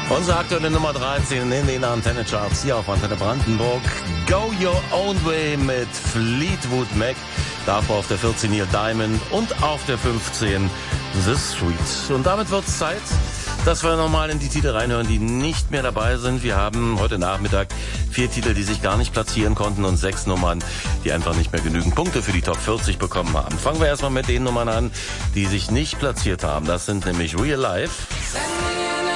Unsere aktuelle Nummer 13 in den Antenne-Charts hier auf Antenne Brandenburg. Go Your Own Way mit Fleetwood Mac. Davor auf der 14 Neil Diamond und auf der 15 The Street. Und damit wird es Zeit, dass wir nochmal in die Titel reinhören, die nicht mehr dabei sind. Wir haben heute Nachmittag 4 Titel, die sich gar nicht platzieren konnten und 6 Nummern, die einfach nicht mehr genügend Punkte für die Top 40 bekommen haben. Fangen wir erstmal mit den Nummern an, die sich nicht platziert haben. Das sind nämlich Real Life.